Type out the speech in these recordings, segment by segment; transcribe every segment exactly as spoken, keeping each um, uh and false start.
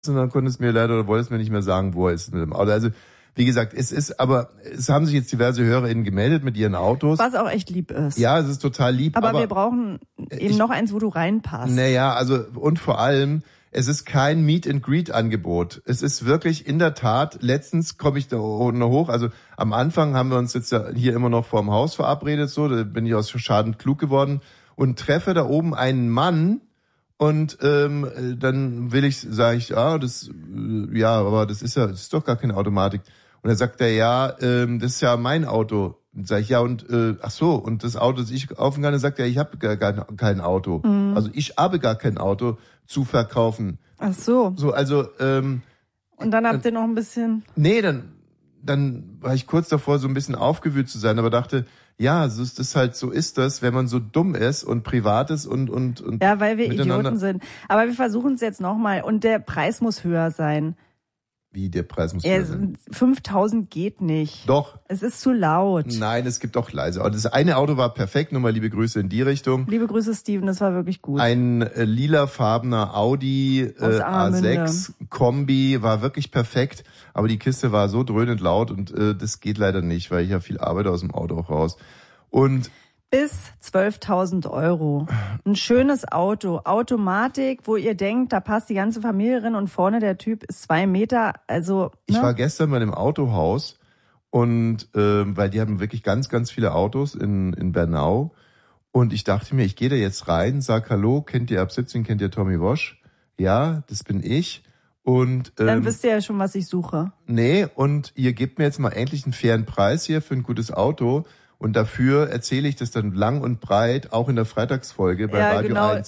und dann konnte es mir leider oder wollte es mir nicht mehr sagen, wo er ist mit dem Auto. Also wie gesagt, es ist, aber es haben sich jetzt diverse HörerInnen gemeldet mit ihren Autos. Was auch echt lieb ist. Ja, es ist total lieb. Aber, aber wir brauchen eben ich, noch eins, wo du reinpasst. Naja, also und vor allem, es ist kein Meet-and-Greet-Angebot. Es ist wirklich in der Tat, letztens komme ich da unten hoch, also am Anfang haben wir uns jetzt ja hier immer noch vorm Haus verabredet, so, da bin ich aus Schaden klug geworden und treffe da oben einen Mann und ähm, dann will ich, sage ich, ah, das, ja, aber das ist ja, das ist doch gar keine Automatik. Und dann sagt er, ja, ähm, das ist ja mein Auto. Und sag ich, ja, und äh, ach so, und das Auto, das ich kaufen kann, dann sagt er, ich habe gar, gar kein Auto. Mhm. Also ich habe gar kein Auto zu verkaufen. Ach so. So, also ähm, und dann habt ihr noch ein bisschen... Nee, dann dann war ich kurz davor, so ein bisschen aufgewühlt zu sein, aber dachte, ja, so ist das halt, so ist das, wenn man so dumm ist und privat ist und und und ja, weil wir Idioten sind. Aber wir versuchen es jetzt nochmal und der Preis muss höher sein. Wie, der Preis muss ja, höher sein? fünftausend geht nicht. Doch. Es ist zu laut. Nein, es gibt auch leise. Das eine Auto war perfekt, nur mal liebe Grüße in die Richtung. Liebe Grüße, Steven, das war wirklich gut. Ein äh, lilafarbener Audi äh, A sechs Kombi war wirklich perfekt, aber die Kiste war so dröhnend laut und äh, das geht leider nicht, weil ich ja viel arbeite aus dem Auto auch raus. Und bis zwölftausend Euro. Ein schönes Auto. Automatik, wo ihr denkt, da passt die ganze Familie rein und vorne der Typ ist zwei Meter. Also, ne? Ich war gestern bei dem Autohaus und äh, weil die haben wirklich ganz, ganz viele Autos in, in Bernau. Und ich dachte mir, ich gehe da jetzt rein, sag Hallo, kennt ihr ab siebzehn, kennt ihr Tommy Walsh? Ja, das bin ich. Und ähm, dann wisst ihr ja schon, was ich suche. Nee, und ihr gebt mir jetzt mal endlich einen fairen Preis hier für ein gutes Auto. Und dafür erzähle ich das dann lang und breit, auch in der Freitagsfolge bei ja, Radio genau. eins.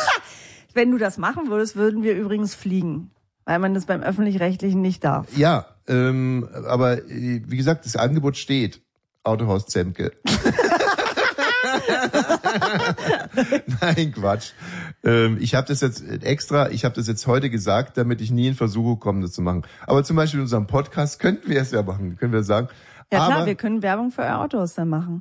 Wenn du das machen würdest, würden wir übrigens fliegen, weil man das beim Öffentlich-Rechtlichen nicht darf. Ja, ähm, aber wie gesagt, das Angebot steht. Autohaus Zemke. Nein, Quatsch. Ähm, ich habe das jetzt extra, ich habe das jetzt heute gesagt, damit ich nie in Versuchung komme, das zu machen. Aber zum Beispiel in unserem Podcast könnten wir es ja machen, können wir sagen. Ja klar, aber, wir können Werbung für euer Autos dann machen.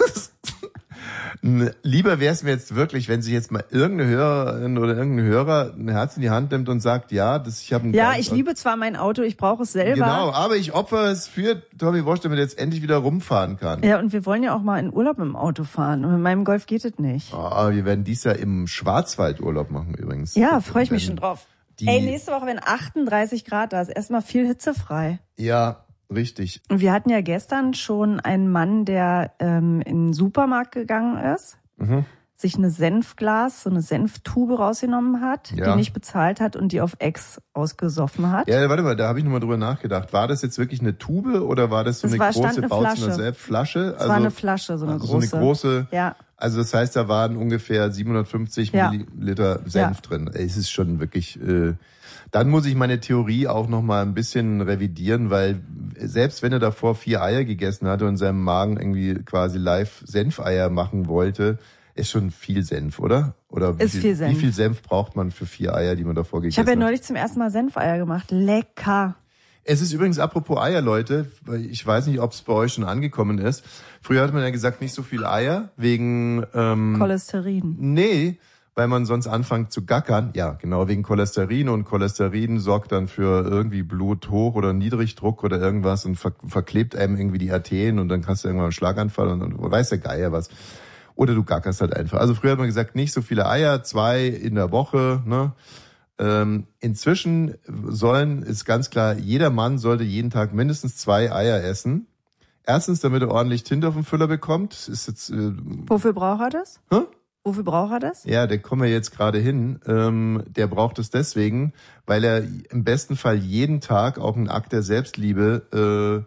Lieber wäre es mir jetzt wirklich, wenn sich jetzt mal irgendeine Hörerin oder irgendein Hörer ein Herz in die Hand nimmt und sagt, ja, das ich habe ein Ja, ich liebe zwar mein Auto, ich brauche es selber. Genau, aber ich opfere es für Tommy Walsh, damit er jetzt endlich wieder rumfahren kann. Ja, und wir wollen ja auch mal in Urlaub mit dem Auto fahren. Und mit meinem Golf geht es nicht. Ah, wir werden dies Jahr im Schwarzwald Urlaub machen übrigens. Ja, freue ich mich schon drauf. Ey, nächste Woche werden achtunddreißig Grad da, ist erstmal viel hitzefrei. Ja, richtig. Und wir hatten ja gestern schon einen Mann, der ähm, in den Supermarkt gegangen ist, mhm. sich eine Senfglas, so eine Senftube rausgenommen hat, ja. die nicht bezahlt hat und die auf Ex ausgesoffen hat. Ja, warte mal, da habe ich nochmal drüber nachgedacht. War das jetzt wirklich eine Tube oder war das so das eine war, große Bautzener Flasche? Es also, war eine Flasche, so eine also große. So eine große. Ja. Also das heißt, da waren ungefähr siebenhundertfünfzig ja. Milliliter Senf ja. drin. Es ist schon wirklich... Äh, Dann muss ich meine Theorie auch noch mal ein bisschen revidieren, weil selbst wenn er davor vier Eier gegessen hatte und in seinem Magen irgendwie quasi live Senfeier machen wollte, ist schon viel Senf, oder? Oder wie ist viel, viel Senf. Wie viel Senf braucht man für vier Eier, die man davor gegessen hat? Ich habe ja neulich zum ersten Mal Senfeier gemacht. Lecker. Es ist übrigens apropos Eier, Leute, ich weiß nicht, ob es bei euch schon angekommen ist. Früher hat man ja gesagt, nicht so viel Eier wegen ähm, Cholesterin. Nee. Weil man sonst anfängt zu gackern. Ja, genau, wegen Cholesterin. Und Cholesterin sorgt dann für irgendwie Bluthoch- oder Niedrigdruck oder irgendwas und ver- verklebt einem irgendwie die Arterien und dann kannst du irgendwann einen Schlaganfall und, und weiß der Geier was. Oder du gackerst halt einfach. Also früher hat man gesagt, nicht so viele Eier, zwei in der Woche, ne? Ähm, inzwischen sollen, ist ganz klar, jeder Mann sollte jeden Tag mindestens zwei Eier essen. Erstens, damit er ordentlich Tinte auf den Füller bekommt. Ist jetzt, äh, Wofür braucht er das? Hä? Wofür braucht er das? Ja, der kommen wir jetzt gerade hin. Ähm, der braucht es deswegen, weil er im besten Fall jeden Tag auch einen Akt der Selbstliebe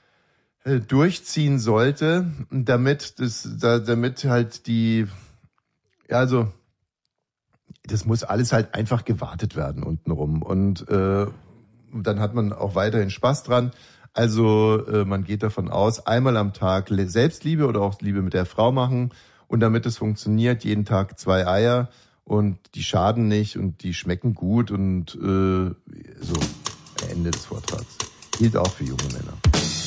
äh, durchziehen sollte, damit das, da, damit halt die, ja, also das muss alles halt einfach gewartet werden untenrum und äh, dann hat man auch weiterhin Spaß dran. Also äh, man geht davon aus, einmal am Tag Selbstliebe oder auch Liebe mit der Frau machen. Und damit es funktioniert, jeden Tag zwei Eier und die schaden nicht und die schmecken gut und äh, so, Ende des Vortrags. Gilt auch für junge Männer.